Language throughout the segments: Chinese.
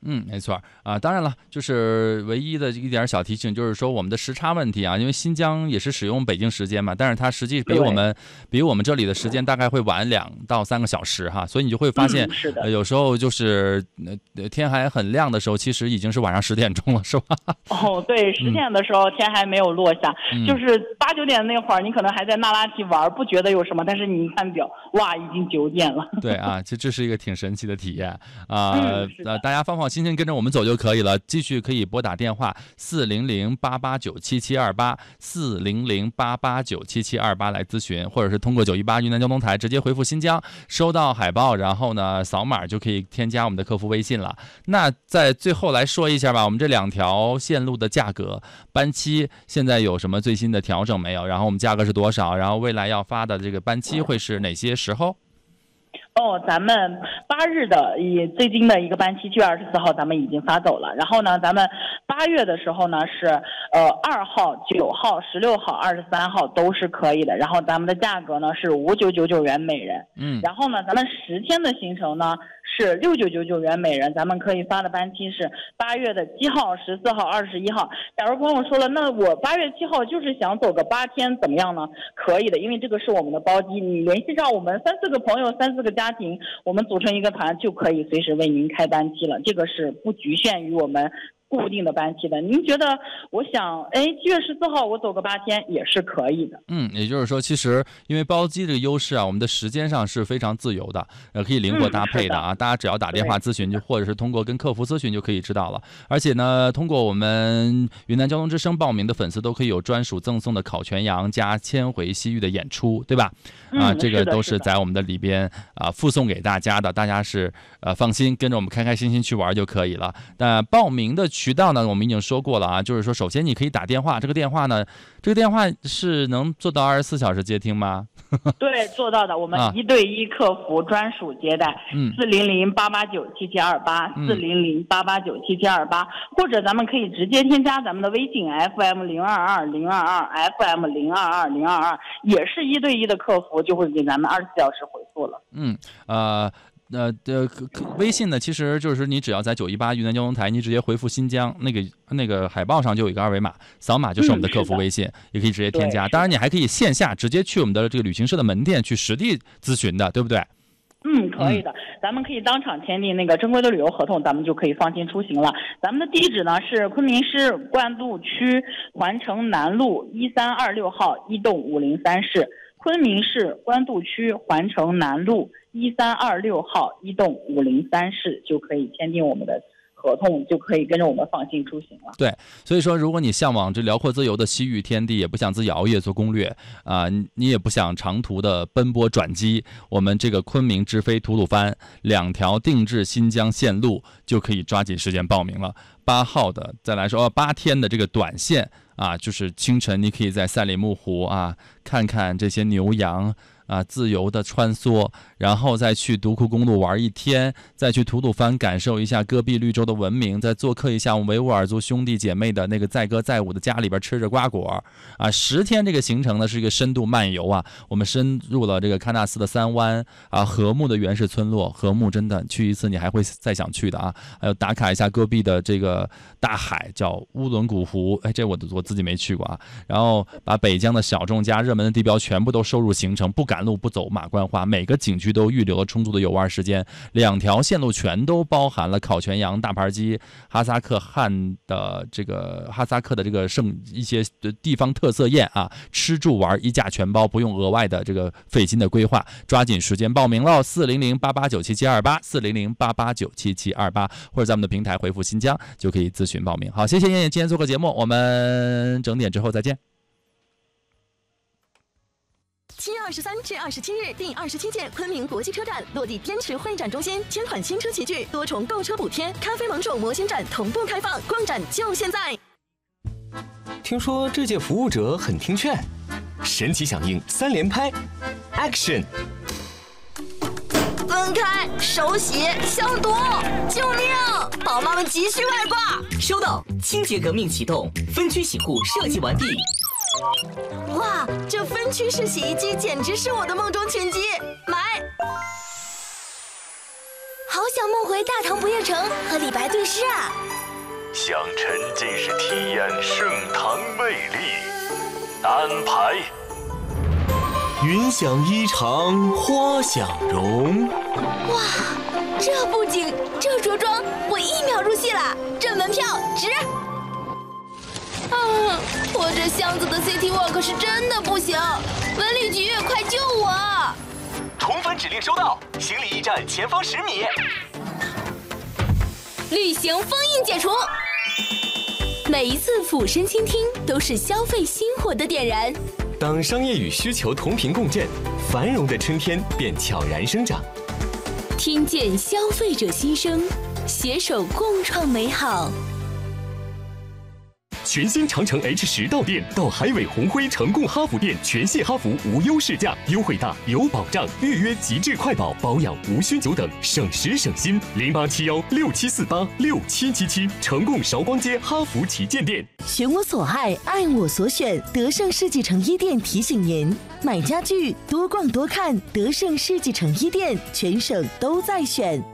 没错啊。当然了，就是唯一的一点小提醒，就是说我们的时差问题啊，因为新疆也是使用北京时间嘛，但是它实际比我们这里的时间大概会晚2到3个小时哈，所以你就会发现，有时候就是天还很亮的时候，其实已经是晚上10点钟了，是吧？ 哦，对，10点的时候天还没有落下，就是8、9点那会儿，你可能还在那拉提玩，不觉得有什么，但是你一看表，哇，已经9点了。 对啊，这是一个挺神奇的体验啊。大家放心心跟着我们走就可以了。继续可以拨打电话400-889-7728，400-889-7728来咨询，或者是通过918云南交通台直接回复新疆，收到海报，然后呢扫码就可以添加我们的客服微信了。那在最后来说一下吧，我们这2条线路的价格、班期现在有什么最新的调整没有？然后我们价格是多少？然后未来要发的这个班期会是哪些时候？ 咱们8日的最近的一个班期7月24号咱们已经发走了，然后呢咱们8月的时候呢是2号、9号、16号、23号都是可以的，然后咱们的价格呢是5999元每人，然后呢咱们10天的行程呢是6999元每人，咱们可以发的班期是8月的7号、14号、21号。假如朋友说了，那我8月7号就是想走个8天，怎么样呢？可以的，因为这个是我们的包机，你联系上我们3、4个朋友、3、4个家庭，我们组成一个团就可以随时为您开班期了。这个是不局限于我们固定的班期的。您觉得我想7月14号我走个8天也是可以的。 也就是说其实因为包机这个优势啊，我们的时间上是非常自由的，可以灵活搭配的啊。大家只要打电话咨询，或者是通过跟客服咨询就可以知道了。而且呢，通过我们云南交通之声报名的粉丝都可以有专属赠送的烤全羊加千回西域的演出，对吧？这个都是在我们的里边附送给大家的，大家是放心跟着我们开开心心去玩就可以了。报名的渠道呢，我们已经说过了啊，就是说首先你可以打电话，这个电话是能做到24小时接听吗？ 对，做到的，我们1对1客服专属接待，400-889-7728，400-889-7728，或者咱们可以直接添加咱们的微信 FM022-022，FM022-022，也是1对1的客服，就会给咱们24小时回复了。 微信呢，其实就是你只要在918云南交通台，你直接回复新疆，那个海报上就有一个2维码，扫码就是我们的客服微信，也可以直接添加。当然，你还可以线下直接去我们的这个旅行社的门店去实地咨询的，对不对？ 可以的，咱们可以当场签订那个正规的旅游合同，咱们就可以放心出行了。咱们的地址呢是昆明市官渡区环城南路1326号1栋503室，昆明市官渡区环城南路1326号1栋503室，就可以签订我们的合同，就可以跟着我们放心出行了。 对，所以说如果你向往这辽阔自由的西域天地，也不想自己熬夜做攻略你也不想长途的奔波转机，我们这个昆明直飞吐鲁番2条定制新疆线路就可以抓紧时间报名了。8号的再来说8天的这个短线就是清晨你可以在赛里木湖看看这些牛羊自由的穿梭，然后再去独库公路玩1天，再去吐鲁番感受一下戈壁绿洲的文明，再做客一下我们维吾尔族兄弟姐妹的那个载歌载舞的家里边吃着瓜果10天这个行程呢是一个深度漫游我们深入了这个喀纳斯的3湾禾木的原始村落，禾木真的去一次你还会再想去的还有打卡一下戈壁的这个大海叫乌伦古湖，这我自己没去过然后把北疆的小众加热门的地标全部都收入行程，不赶路不走马观花，每个景区都预留了充足的游玩时间，2条线路全都包含了烤全羊、大盘鸡、哈萨克的这个一些地方特色宴吃住玩一价全包，不用额外的这个费心的规划，抓紧时间报名喽！400-889-7728，400-889-7728，或者在我们的平台回复新疆就可以咨询报名。好，谢谢燕燕今天做客节目，我们整点之后再见。 7月23至27日，第27届昆明国际车展落地滇池会展中心，1000款新车齐聚，多重购车补贴，咖啡猛兽模型展同步开放，逛展就现在。 听说这届服务者很听劝，神奇响应3连拍 ，Action！ 分开，手洗，消毒，救命！宝妈们急需外挂。 收到，清洁革命启动，分区洗护设计完毕。 哇，这分区式洗衣机简直是我的梦中情机，买！好想梦回大唐不夜城和李白对诗。 想沉浸式体验盛唐魅力。单排。 云想衣裳花想容。 哇，这布景，这着装，我1秒入戏了，这门票值。我这箱子的 City Walk 是真的不行，文旅局快救我！ 同返指令收到，行李驿站前方10米。 旅行封印解除。每一次俯身倾听，都是消费心火的点燃。 当商业与需求同频共振，繁荣的春天便悄然生长。 听见消费者心声，携手共创美好。 全新长城 H10到店，到海伟宏辉成贡哈弗店，全系哈弗无忧试驾，优惠大有保障，预约极致快保，保养无需久等，省时省心。087167486777，成贡韶光街哈弗旗舰店。 选我所爱，爱我所选，德胜世纪城一店提醒您：买家具多逛多看，德胜世纪城一店，全省都在选。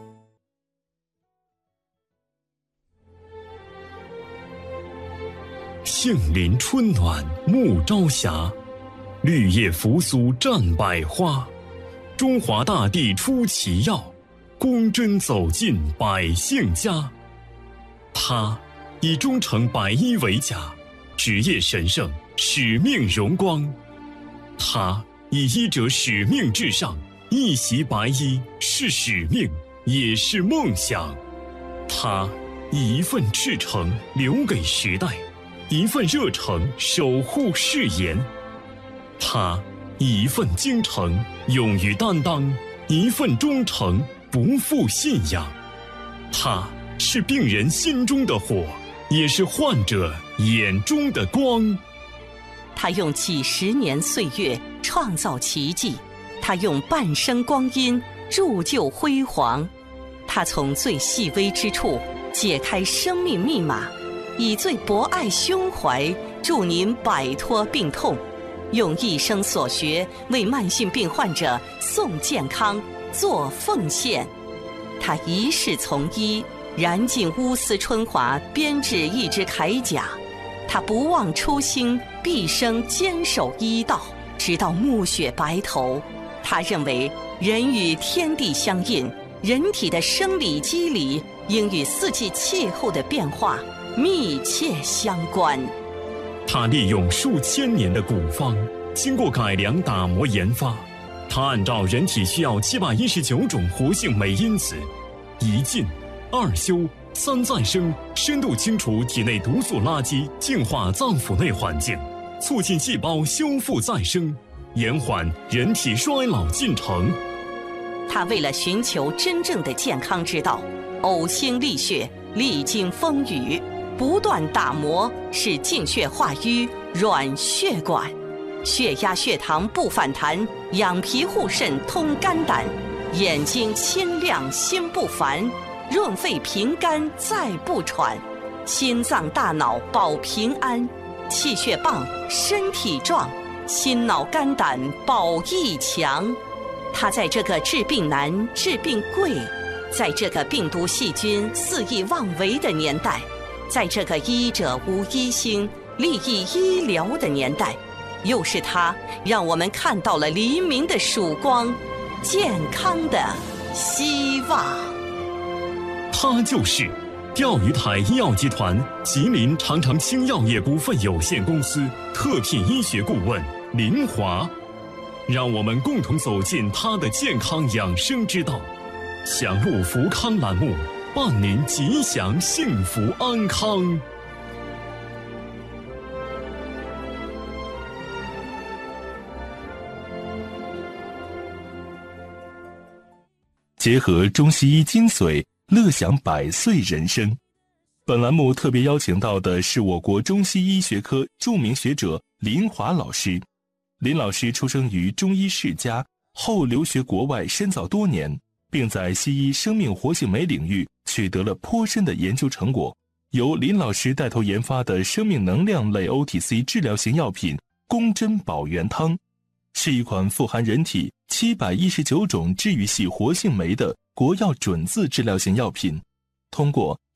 杏林春暖暮朝霞，绿叶扶苏占百花。中华大地出奇药，公针走进百姓家。他以忠诚白衣为甲，职业神圣，使命荣光。他以医者使命至上，一袭白衣是使命，也是梦想。他以一份赤诚留给时代，一份热诚守护誓言。他以一份精诚勇于担当，一份忠诚不负信仰。他是病人心中的火，也是患者眼中的光。 他用几10年岁月创造奇迹，他用半生光阴铸就辉煌。他从最细微之处解开生命密码，以最博爱胸怀助您摆脱病痛，用一生所学为慢性病患者送健康做奉献。他一世从医，燃尽乌丝春华，编制一支铠甲。他不忘初心，毕生坚守医道，直到暮雪白头。他认为人与天地相应，人体的生理机理应与四季气候的变化密切相关。 他利用数千年的古方，经过改良打磨研发，他按照人体需要719种活性酶因子，一进2修3再生，深度清除体内毒素垃圾，净化脏腑内环境，促进细胞修复再生，延缓人体衰老进程。 他为了寻求真正的健康之道，呕心沥血，历经风雨，不断打磨，使净血化瘀，软血管，血压血糖不反弹，养脾护肾通肝胆，眼睛清亮心不烦，润肺平肝再不喘，心脏大脑保平安，气血棒身体壮，心脑肝胆保益强。他在这个治病难治病贵，在这个病毒细菌肆意妄为的年代，在这个医者无医心、利益医疗的年代，又是他让我们看到了黎明的曙光，健康的希望。 他就是钓鱼台医药集团吉林长城青药业股份有限公司特聘医学顾问林华。让我们共同走进他的健康养生之道。享入福康栏目，伴您吉祥幸福安康。 结合中西医精髓，乐享100岁人生。本栏目特别邀请到的是我国中西医学科著名学者林华老师。林老师出生于中医世家，后留学国外深造多年，并在西医生命活性酶领域取得了颇深的研究成果。由林老师带头研发的生命能量类 OTC 治疗型药品宫珍宝元汤，是一款富含人体719种治愈系活性酶的国药准字治疗型药品，通过